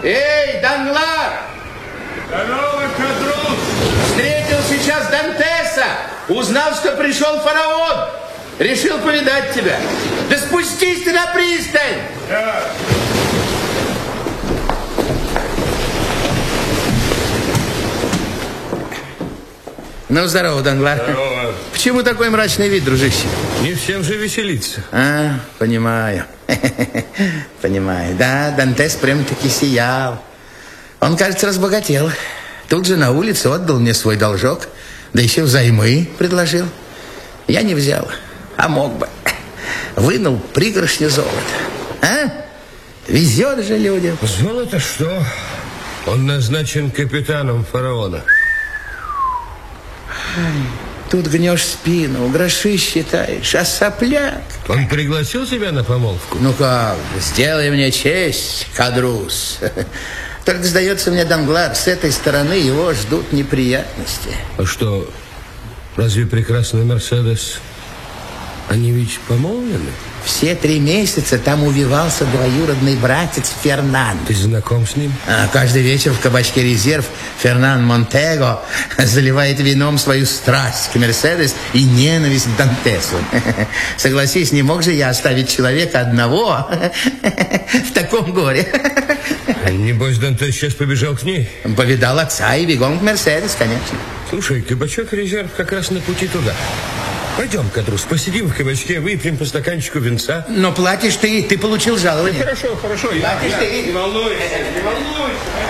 Эй, Данглар! Здорово, Кадрус! Встретил сейчас Дантеса. Узнал, что пришел фараон. Решил повидать тебя. Да спустись ты на пристань! Да. Ну, здорово, Данглар. Здорово. Почему такой мрачный вид, дружище? Не всем же веселиться. А, понимаю. Понимаю. Да, Дантес прям-таки сиял. Он, кажется, разбогател. Тут же на улице отдал мне свой должок. Да еще взаймы предложил. Я не взял, а мог бы. Вынул пригоршню золота. А? Везет же людям. Золото что? Он назначен капитаном фараона. Тут гнешь спину, гроши считаешь, а сопляк. Он пригласил тебя на помолвку? Ну как, сделай мне честь, Кадрус. Только, сдается мне, Данглар, с этой стороны его ждут неприятности. А что, разве прекрасный Мерседес, они ведь помолвлены? Все 3 месяца там увивался двоюродный братец Фернан. Ты знаком с ним? А каждый вечер в кабачке «Резерв» Фернан Монтего заливает вином свою страсть к Мерседес и ненависть к Дантесу. Согласись, не мог же я оставить человека одного в таком горе. Небось, Дантес сейчас побежал к ней? Повидал отца и бегом к Мерседес, конечно. Слушай, кабачок «Резерв» как раз на пути туда. Пойдем, Кадрус, посидим в кабачке, выпьем по стаканчику винца. Но платишь ты получил жалование. Хорошо, Платишь ты. Не волнуйся, не волнуйся.